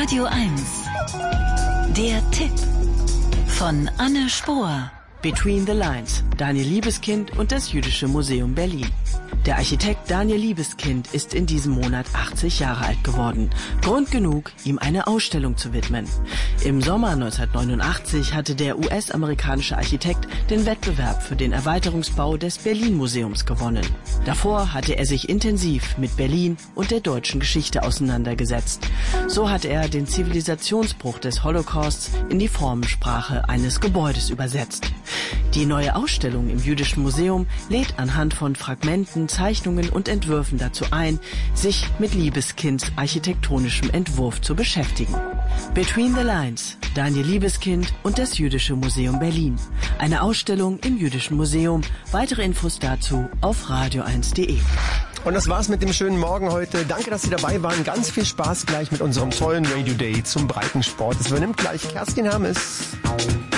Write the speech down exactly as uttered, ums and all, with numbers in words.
Radio eins. Der Tipp von Anne Spohr. Between the Lines, Daniel Liebeskind und das Jüdische Museum Berlin. Der Architekt Daniel Liebeskind ist in diesem Monat achtzig Jahre alt geworden. Grund genug, ihm eine Ausstellung zu widmen. Im Sommer neunzehnhundertneunundachtzig hatte der U S-amerikanische Architekt den Wettbewerb für den Erweiterungsbau des Berlin-Museums gewonnen. Davor hatte er sich intensiv mit Berlin und der deutschen Geschichte auseinandergesetzt. So hat er den Zivilisationsbruch des Holocausts in die Formensprache eines Gebäudes übersetzt. Die neue Ausstellung im Jüdischen Museum lädt anhand von Fragmenten, Zeichnungen und Entwürfen dazu ein, sich mit Liebeskinds architektonischem Entwurf zu beschäftigen. Between the Lines, Daniel Liebeskind und das Jüdische Museum Berlin. Eine Ausstellung im Jüdischen Museum. Weitere Infos dazu auf radio eins punkt de. Und das war's mit dem schönen Morgen heute. Danke, dass Sie dabei waren. Ganz viel Spaß gleich mit unserem tollen Radio Day zum Breitensport. Es übernimmt gleich Kerstin Hermes.